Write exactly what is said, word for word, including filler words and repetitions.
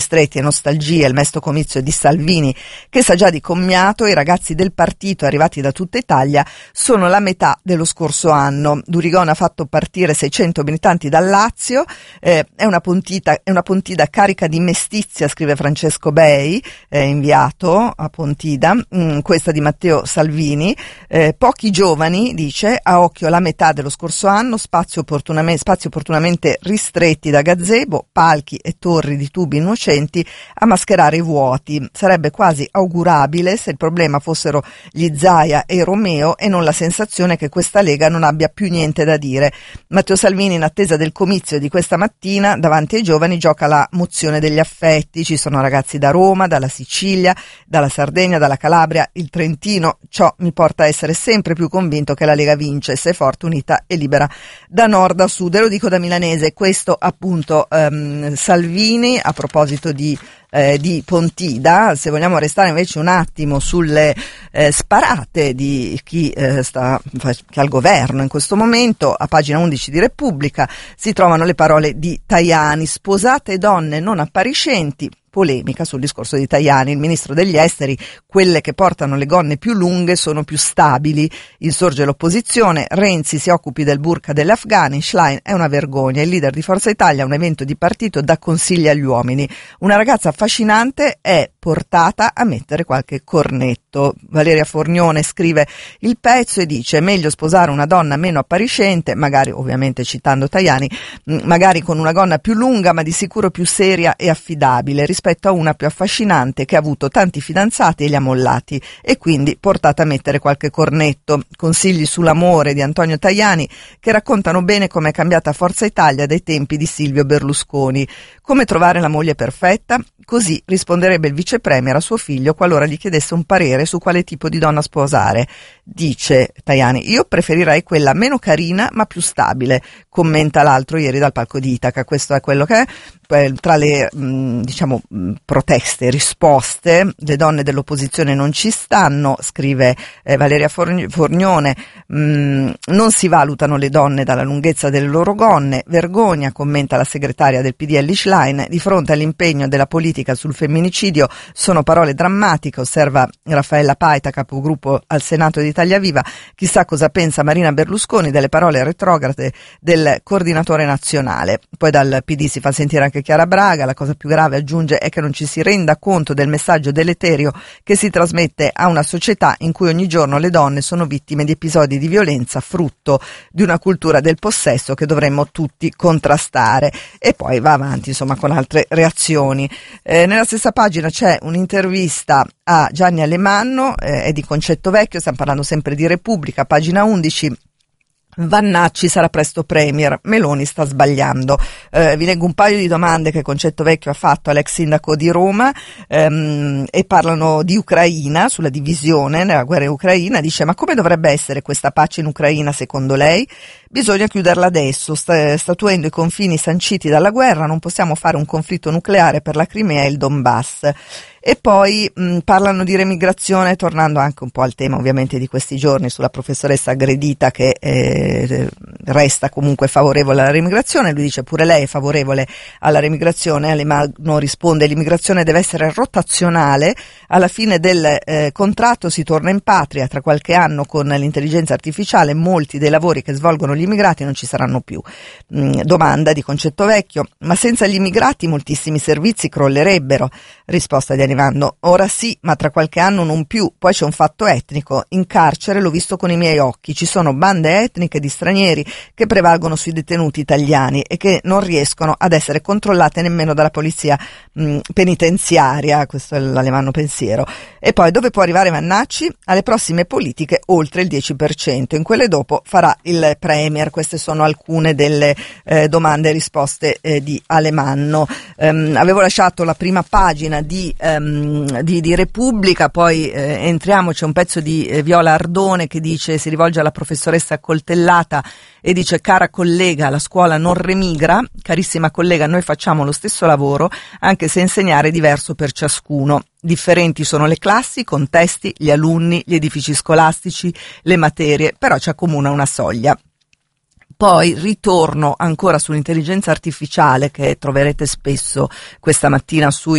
ristretti e nostalgia, il mesto comizio di Salvini che sa già di commiato, i ragazzi del partito arrivati da tutta Italia sono la metà dello scorso anno. Durigon ha fatto partire seicento militanti dal Lazio, eh, è una Pontida, è una Pontida carica di mestizia, scrive Francesco Bei, eh, inviato a Pontida, mh, questa di Matteo Salvini, eh, pochi giovani, dice, a occhio la metà dello scorso anno, spazi opportunamente, spazi opportunamente ristretti da gazebo, palchi e torri di tubi innocenti a mascherare i vuoti. Sarebbe quasi augurabile se il problema fossero gli Zaia e Romeo e non la sensazione che questa Lega non abbia più niente da dire. Matteo Salvini, in attesa del comizio di questa mattina, davanti ai giovani gioca la mozione degli affetti. Ci sono ragazzi da Roma, dalla Sicilia, dalla Sardegna, dalla Calabria, il Trentino. Ciò mi porta a essere sempre più convinto che la Lega vince se è forte, unita e libera da nord a sud. E lo dico da milanese, questo appunto um, Salvini a proposito di Eh, di Pontida. Se vogliamo restare invece un attimo sulle eh, sparate di chi eh, sta che ha il governo in questo momento, a pagina undici di Repubblica si trovano le parole di Tajani: sposate donne non appariscenti. Polemica sul discorso di Tajani, il ministro degli esteri, quelle che portano le gonne più lunghe sono più stabili. Insorge l'opposizione, Renzi si occupi del burka delle afghani, Schlein è una vergogna, il leader di Forza Italia a un evento di partito dà consigli agli uomini. Una ragazza affascinante è portata a mettere qualche cornetto. Valeria Fornione scrive il pezzo e dice: meglio sposare una donna meno appariscente, magari, ovviamente citando Tajani, magari con una gonna più lunga ma di sicuro più seria e affidabile rispetto a una più affascinante che ha avuto tanti fidanzati e li ha mollati, e quindi portata a mettere qualche cornetto. Consigli sull'amore di Antonio Tajani che raccontano bene come è cambiata Forza Italia dai tempi di Silvio Berlusconi. Come trovare la moglie perfetta? Così risponderebbe il vice premier a suo figlio qualora gli chiedesse un parere su quale tipo di donna sposare. Dice Tajani: io preferirei quella meno carina ma più stabile. Commenta l'altro ieri dal palco di Itaca. Questo è quello che è. Tra le mh, diciamo mh, proteste, risposte, le donne dell'opposizione non ci stanno, scrive eh, Valeria Fornione, mh, non si valutano le donne dalla lunghezza delle loro gonne, vergogna, commenta la segretaria del P D L Schlein, di fronte all'impegno della politica sul femminicidio sono parole drammatiche, osserva Raffaella Paita, capogruppo al Senato di Italia Viva. Chissà cosa pensa Marina Berlusconi delle parole retrograde del coordinatore nazionale. Poi dal P D si fa sentire anche Chiara Braga. La cosa più grave, aggiunge, è che non ci si renda conto del messaggio deleterio che si trasmette a una società in cui ogni giorno le donne sono vittime di episodi di violenza frutto di una cultura del possesso che dovremmo tutti contrastare. E poi va avanti insomma con altre reazioni. Eh, nella stessa pagina c'è un'intervista a Gianni Alemanno, eh, è di Concetto Vecchio, stiamo parlando sempre di Repubblica, pagina undici. Vannacci sarà presto premier, Meloni sta sbagliando. Eh, vi leggo un paio di domande che Concetto Vecchio ha fatto all'ex sindaco di Roma, ehm, e parlano di Ucraina, sulla divisione nella guerra in Ucraina. Dice: ma come dovrebbe essere questa pace in Ucraina secondo lei? Bisogna chiuderla adesso, sta, statuendo i confini sanciti dalla guerra, non possiamo fare un conflitto nucleare per la Crimea e il Donbass. E poi mh, parlano di remigrazione, tornando anche un po' al tema ovviamente di questi giorni sulla professoressa aggredita che eh, resta comunque favorevole alla remigrazione. Lui dice: pure lei è favorevole alla remigrazione. Alemanno risponde: l'immigrazione deve essere rotazionale, alla fine del eh, contratto si torna in patria, tra qualche anno con l'intelligenza artificiale molti dei lavori che svolgono gli immigrati non ci saranno più. Mh, domanda di Concetto Vecchio: ma senza gli immigrati moltissimi servizi crollerebbero? Risposta di Alemanno: ora sì, ma tra qualche anno non più. Poi c'è un fatto etnico, in carcere l'ho visto con i miei occhi, ci sono bande etniche di stranieri che prevalgono sui detenuti italiani e che non riescono ad essere controllate nemmeno dalla polizia mh, penitenziaria. Questo è l'Alemanno pensiero. E poi dove può arrivare Vannacci? Alle prossime politiche oltre il dieci per cento, in quelle dopo farà il premier. Queste sono alcune delle eh, domande e risposte eh, di Alemanno. Um, avevo lasciato la prima pagina di, um, di, di Repubblica, poi eh, entriamo, c'è un pezzo di eh, Viola Ardone che dice, si rivolge alla professoressa accoltellata e dice: cara collega, la scuola non remigra, carissima collega, noi facciamo lo stesso lavoro anche se insegnare è diverso per ciascuno. Differenti sono le classi, i contesti, gli alunni, gli edifici scolastici, le materie, però ci accomuna una soglia. Poi ritorno ancora sull'intelligenza artificiale che troverete spesso questa mattina sui